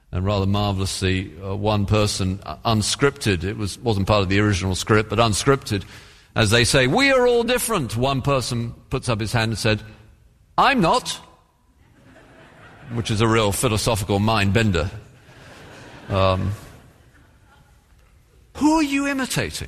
And rather marvelously, one person, unscripted, it wasn't part of the original script, but unscripted, as they say, "We are all different." One person puts up his hand and said, "I'm not," which is a real philosophical mind bender. Who are you imitating?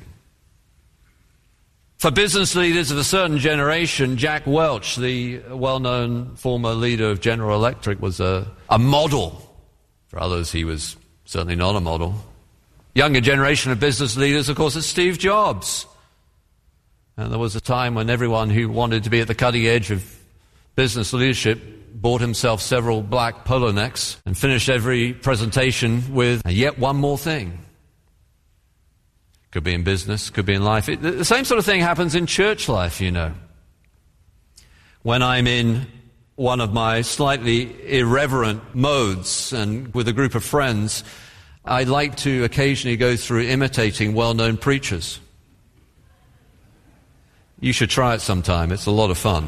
For business leaders of a certain generation, Jack Welch, the well-known former leader of General Electric, was a model. For others, he was certainly not a model. Younger generation of business leaders, of course, is Steve Jobs. And there was a time when everyone who wanted to be at the cutting edge of business leadership bought himself several black polo necks and finished every presentation with yet one more thing. Could be in business, could be in life. The same sort of thing happens in church life, you know. When I'm in one of my slightly irreverent modes and with a group of friends, I like to occasionally go through imitating well-known preachers. You should try it sometime. It's a lot of fun.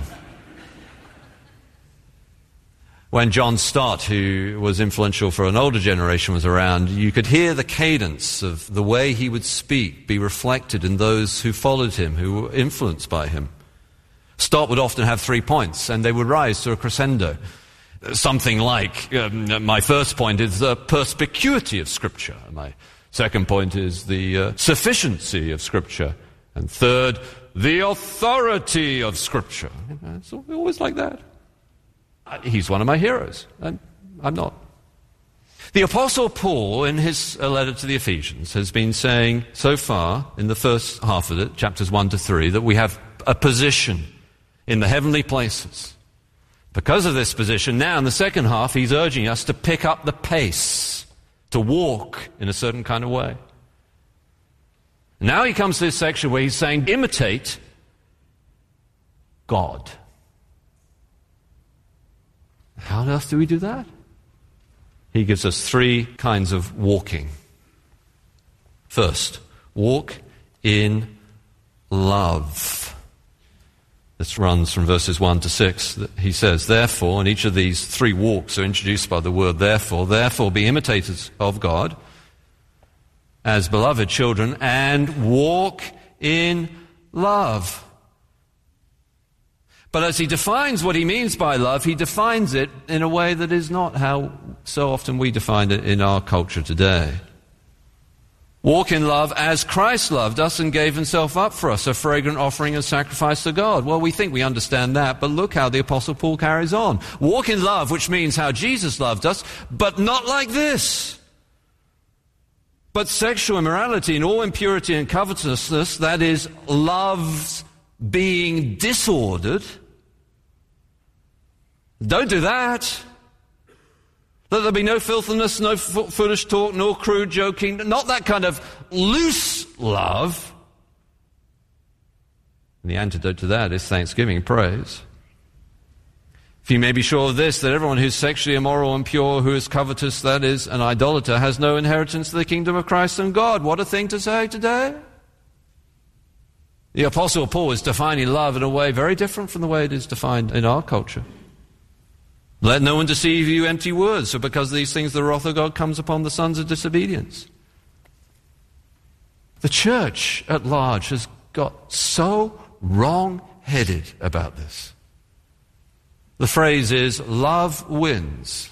When John Stott, who was influential for an older generation, was around, you could hear the cadence of the way he would speak be reflected in those who followed him, who were influenced by him. Stott would often have 3 points, and they would rise to a crescendo. Something like, my first point is the perspicuity of Scripture. My second point is the sufficiency of Scripture. And third, the authority of Scripture. It's always like that. He's one of my heroes, and I'm not. The Apostle Paul, in his letter to the Ephesians, has been saying so far, in the first half of it, chapters 1 to 3, that we have a position in the heavenly places. Because of this position, now in the second half, he's urging us to pick up the pace, to walk in a certain kind of way. Now he comes to this section where he's saying, imitate God. How on earth do we do that? He gives us 3 kinds of walking. First, walk in love. This runs from verses 1 to 6. He says, therefore, and each of these 3 walks are introduced by the word therefore be imitators of God as beloved children and walk in love. But as he defines what he means by love, he defines it in a way that is not how so often we define it in our culture today. Walk in love as Christ loved us and gave himself up for us, a fragrant offering and sacrifice to God. Well, we think we understand that, but look how the Apostle Paul carries on. Walk in love, which means how Jesus loved us, but not like this. But sexual immorality and all impurity and covetousness, that is, love's being disordered. Don't do that. Let there be no filthiness, no foolish talk, no crude joking, not that kind of loose love. And the antidote to that is thanksgiving, praise. For you may be sure of this, that everyone who is sexually immoral, impure, who is covetous, that is, an idolater, has no inheritance in the kingdom of Christ and God. What a thing to say today. The Apostle Paul is defining love in a way very different from the way it is defined in our culture. Let no one deceive you, empty words, for because of these things the wrath of God comes upon the sons of disobedience. The church at large has got so wrong-headed about this. The phrase is, love wins.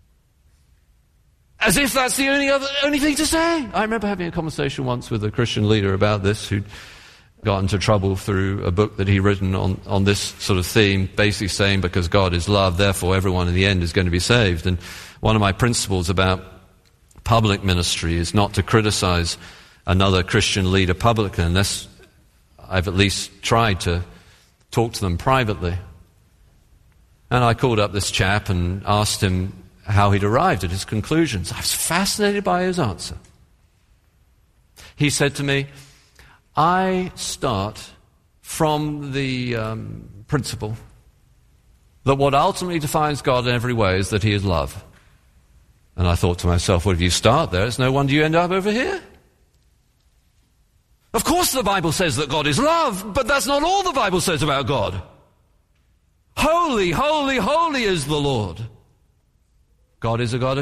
As if that's the only thing to say. I remember having a conversation once with a Christian leader about this who'd got into trouble through a book that he'd written on this sort of theme, basically saying because God is love, therefore everyone in the end is going to be saved. And one of my principles about public ministry is not to criticize another Christian leader publicly unless I've at least tried to talk to them privately. And I called up this chap and asked him how he'd arrived at his conclusions. I was fascinated by his answer. He said to me, I start from the principle that what ultimately defines God in every way is that he is love. And I thought to myself, well, if you start there, it's no wonder you end up over here. Of course the Bible says that God is love, but that's not all the Bible says about God. Holy, holy, holy is the Lord. God is a God of